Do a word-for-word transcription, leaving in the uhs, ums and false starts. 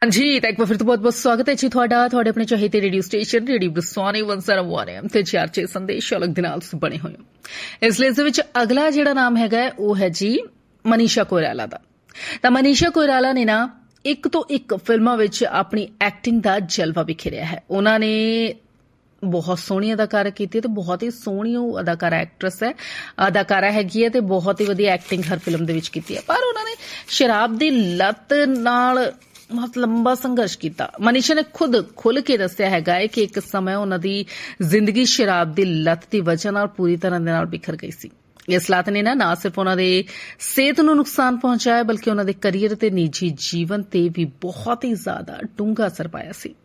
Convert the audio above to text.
हाँ जी, तो एक बार फिर तो बहुत बहुत स्वागत है जी ਤੁਹਾਡਾ ਤੁਹਾਡੇ ਆਪਣੇ ਚਾਹੀਦੇ ਰੇਡੀਓ ਸਟੇਸ਼ਨ ਰੇਡੀਓ ਬਰਸਾਨੇ ਇੱਕ ਸੌ ਇੱਕ ਐਮ ਤੇ ਚਾਰ ਛੇ ਸੰਦੇਸ਼ ਅਲੱਗ ਦੇ ਨਾਲ ਬਣੇ ਹੋਏ ਹੋ। ਇਸ ਲਿਸਟ ਵਿੱਚ ਅਗਲਾ ਜਿਹੜਾ ਨਾਮ ਹੈਗਾ ਉਹ ਹੈ ਜੀ ਮਨੀਸ਼ਾ ਕੋਇਰਾਲਾ ਦਾ। ਤਾਂ ਮਨੀਸ਼ਾ ਕੋਇਰਾਲਾ ਨੇ ਨਾ ਇੱਕ ਤੋਂ ਇੱਕ ਫਿਲਮਾਂ ਵਿੱਚ ਆਪਣੀ ਐਕਟਿੰਗ ਦਾ ਜਲਵਾ ਬਿਖੇਰਿਆ ਹੈ। ਉਹਨਾਂ ਨੇ ਬਹੁਤ ਸੋਹਣੀ ਅਦਾਕਾਰਾ ਕੀਤੀ ਹੈ ਤੇ ਬਹੁਤ ਹੀ ਸੋਹਣੀ ਉਹ ਅਦਾਕਾਰਾ ਐਕਟਰੈਸ ਹੈ ਅਦਾਕਾਰਾ ਹੈਗੀ ਹੈ ਤੇ ਬਹੁਤ ਹੀ ਵਧੀਆ ਐਕਟਿੰਗ ਹਰ ਫਿਲਮ ਦੇ ਵਿੱਚ ਕੀਤੀ ਹੈ। ਪਰ ਉਹਨਾਂ ਨੇ ਸ਼ਰਾਬ ਦੀ ਲੱਤ ਨਾਲ ਬਹੁਤ ਲੰਬਾ ਸੰਘਰਸ਼ ਕੀਤਾ। ਮਨੀਸ਼ਾ ਨੇ ਖੁਦ ਖੁੱਲ ਕੇ ਦੱਸਿਆ ਹੈਗਾ ਹੈ ਕਿ ਇੱਕ ਸਮੇਂ ਉਹਨਾਂ ਦੀ ਜ਼ਿੰਦਗੀ ਸ਼ਰਾਬ ਦੀ ਲੱਤ ਦੀ ਵਜ੍ਹਾ ਨਾਲ ਪੂਰੀ ਤਰ੍ਹਾਂ ਦੇ ਨਾਲ ਬਿਖਰ ਗਈ ਸੀ। ਇਸ ਲੱਤ ਨੇ ਨਾ ਨਾ ਸਿਰਫ ਉਹਨਾਂ ਦੇ ਸਿਹਤ ਨੂੰ ਨੁਕਸਾਨ ਪਹੁੰਚਾਇਆ ਬਲਕਿ ਉਹਨਾਂ ਦੇ ਕਰੀਅਰ ਤੇ ਨਿੱਜੀ ਜੀਵਨ ਤੇ ਵੀ ਬਹੁਤ ਹੀ ਜ਼ਿਆਦਾ ਡੂੰਘਾ ਅਸਰ ਪਾਇਆ ਸੀ।